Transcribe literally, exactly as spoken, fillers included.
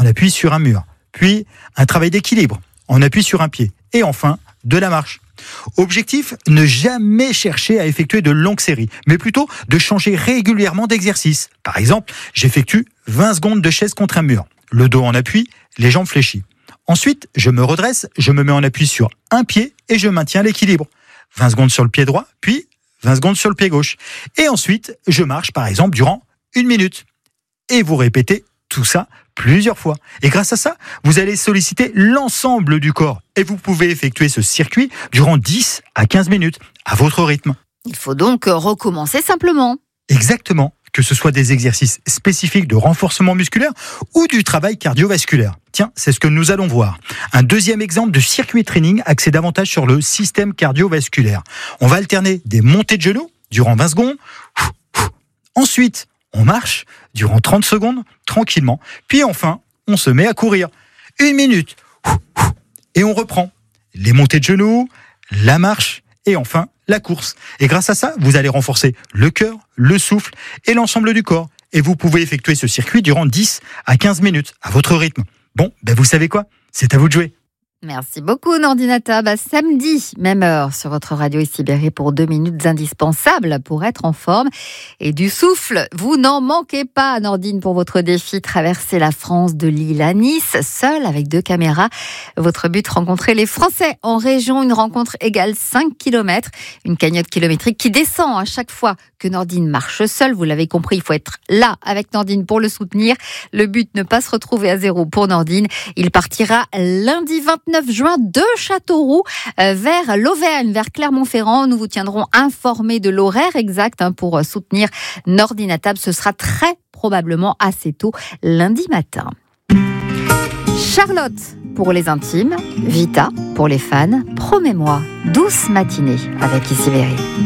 en appui sur un mur. Puis, un travail d'équilibre, en appui sur un pied. Et enfin, de la marche. Objectif, ne jamais chercher à effectuer de longues séries, mais plutôt de changer régulièrement d'exercice. Par exemple, j'effectue vingt secondes de chaise contre un mur. Le dos en appui, les jambes fléchies. Ensuite, je me redresse, je me mets en appui sur un pied et je maintiens l'équilibre. vingt secondes sur le pied droit, puis vingt secondes sur le pied gauche. Et ensuite, je marche par exemple durant une minute. Et vous répétez tout ça plusieurs fois. Et grâce à ça, vous allez solliciter l'ensemble du corps. Et vous pouvez effectuer ce circuit durant dix à quinze minutes, à votre rythme. Il faut donc recommencer simplement. Exactement. Que ce soit des exercices spécifiques de renforcement musculaire ou du travail cardiovasculaire. Tiens, c'est ce que nous allons voir. Un deuxième exemple de circuit training axé davantage sur le système cardiovasculaire. On va alterner des montées de genoux durant vingt secondes. Ensuite, on marche durant trente secondes, tranquillement. Puis enfin, on se met à courir. Une minute. Et on reprend. Les montées de genoux, la marche et enfin la course. Et grâce à ça, vous allez renforcer le cœur, le souffle et l'ensemble du corps. Et vous pouvez effectuer ce circuit durant dix à quinze minutes, à votre rythme. Bon, ben vous savez quoi ? C'est à vous de jouer. Merci beaucoup Nordine Atab. À samedi, même heure, sur votre radio ici Berry pour deux minutes indispensables pour être en forme. Et du souffle, vous n'en manquez pas Nordine pour votre défi. Traverser la France de Lille à Nice, seul avec deux caméras. Votre but, rencontrer les Français en région. Une rencontre égale cinq kilomètres. Une cagnotte kilométrique qui descend à chaque fois que Nordine marche seule. Vous l'avez compris, il faut être là avec Nordine pour le soutenir. Le but, ne pas se retrouver à zéro pour Nordine. Il partira lundi vingt-neuf juin de Châteauroux euh, vers l'Auvergne, vers Clermont-Ferrand. Nous vous tiendrons informés de l'horaire exact hein, pour soutenir Nordine Atab. Ce sera très probablement assez tôt lundi matin. Charlotte pour les intimes, Vita pour les fans. Promets-moi douce matinée avec Ici Berry.